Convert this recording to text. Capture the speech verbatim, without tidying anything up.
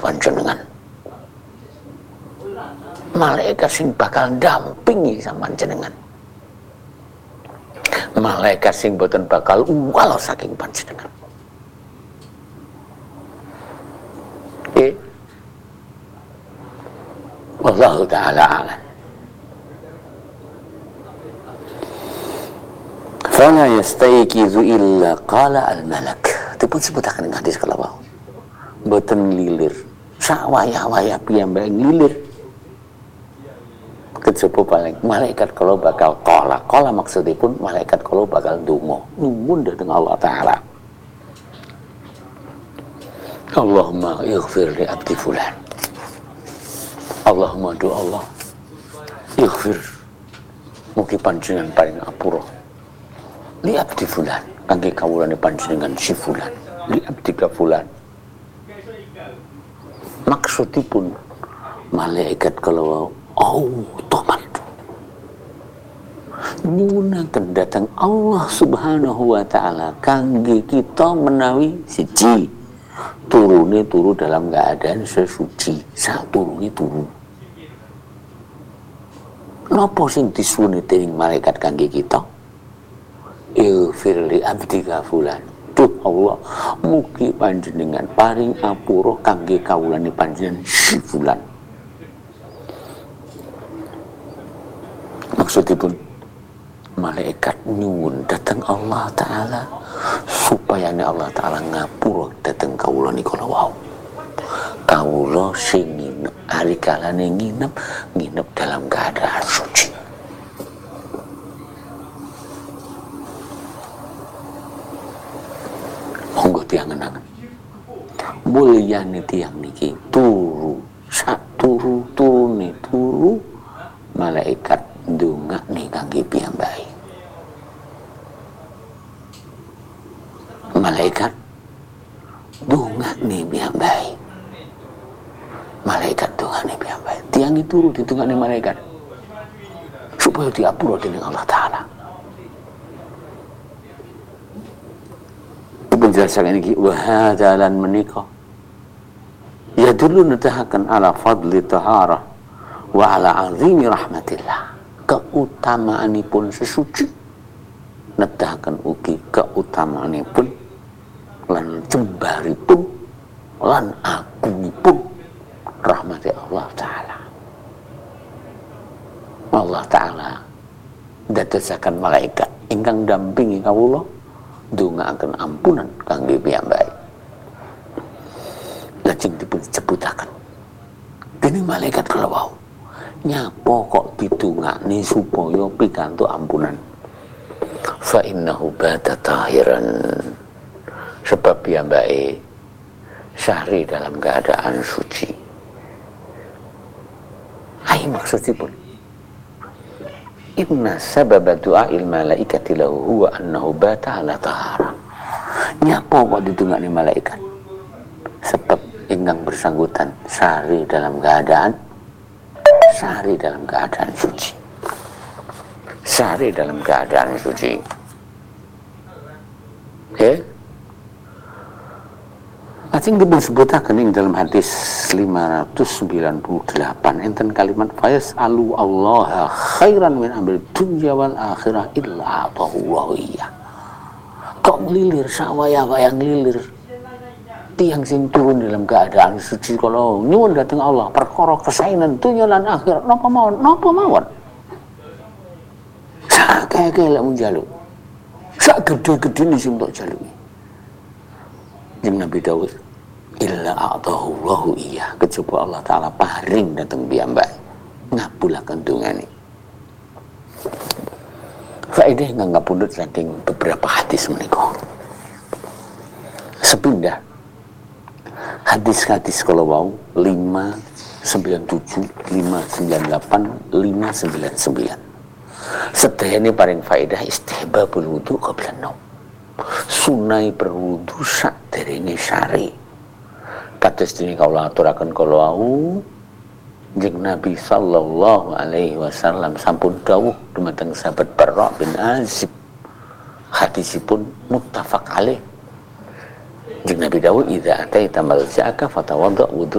panjenengan. Malaikat sing bakal dampingi sama panjenengan. Malaikat sing boten bakal uwal saking panjenengan. Eh, wallahu ta'ala a'lam. Fala yastayqizu illa qala al-malak. Itu pun sebutakan dengan hadis kalau mau. Boten lilir. Sawaya-waya piyambak lilir. Kejaba paling malaikat kalau bakal qala. Qala maksudnya pun malaikat kalau bakal dungo. Numun datang Allah Ta'ala. Allahumma ighfir li abdi fulan. Allahumma doa Allah. Ighfir. Mugi panjenengan paling apura. Li abdi fulan. Kangge kawulane panjenengan si fulan. Li abdi ka fulan. Maksudipun malaikat kalau automat nyuwunaken datang Allah Subhanahu wa Ta'ala kangge kita menawi siji turune turu dalam keadaan sesuci, sak turune turu. Napa sing disuwuni dening malaikat kangge kita? Ighfir li abdika fulan. Duh Allah, mugi panjenengan paring apura kangge kawulane panjenengan si fulan. Maksudipun malaikat nyuwun datang Allah Ta'ala supaya Allah Ta'ala ngapura datang kawula niku wau. Kawula sing nginep ari kalane nginep nginep dalam keadaan suci. Monggo tiangen-angen. Mulyane tiang niki turu sak turu turune turu malaikat ndongakne kangge piyambake. Malaikat ndongakne piyambake. Malaikat ndongakne piyambake. Tiang itu turu ditungakne malaikat supaya diapura dening Allah Ta'ala. Penjelasan ini wa hadalan menika ya dulu netahaken ala fadli taharah wa ala azimi rahmatillah. Keutamaanipun sesuci nedahaken ugi keutamaanipun lan jembaripun lan agungipun rahmati Allah Ta'ala. Allah Ta'ala dadosaken malaikat ingkang dampingi kawula ndongaaken ampunan kangge piyambake. Lajeng dipun sebutaken dening malaikat kalawau nyapa kok didongakne supaya pikantuk ampunan. Fa innahu bata tahiran, sebab piyambake sehari dalam keadaan suci. Ai maksudipun inna sababa du'ail malaikati lahu huwa annahu bata ala tahara. Nyapa kok didongakne malaikat? Sebab ingkang bersangkutan sehari dalam keadaan sehari dalam keadaan suci. Sehari dalam keadaan suci. Oke? Lajeng dipun sebutaken ing dalam hadis lima ratus sembilan puluh delapan enten kalimat fayas alu Allah khairan min amri dunya wal akhirah illa atahu iya. Kok ngelilir sawaya-waya ngelilir tiang sing turun dalam keadaan suci kalau nyuwun dateng Allah perkara kesainan dunya lan akhirat napa mawon napa mawon sakake lek njaluk sak gedhe-gedhene sing tok jaluki jeneng Nabi Daud illa a'tahu Allahu iya kejaba Allah Ta'ala paring dateng piyambake ngabulaken dongane. Faedah ingkang kapundhut saking beberapa hadis menika sepindah hadis-hadis kalau mau lima sembilan tujuh, lima sembilan delapan, lima sembilan sembilan. Sedayane paring faedah istihbabul wudu qabla naum. Sunai berwudu saderenge sari. Kados dene kawula aturaken kala wau jeung Nabi sallallahu alaihi wasallam sampun dawuh dumateng sahabat Barra bin Azib. Hadisipun muttafaq alaih. Jeung Nabi dawuh idza ataita malja'aka fatawadda wudu